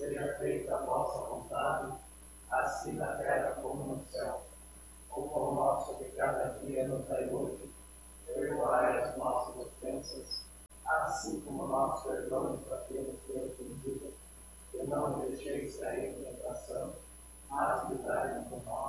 seja feita a vossa vontade, assim na terra como no céu. O pão nosso de cada dia nos dai hoje, perdoai as nossas ofensas, assim como nós perdoamos aqueles que nos ofendem. E não nos deixeis cair em tentação, mas livrai-nos do mal.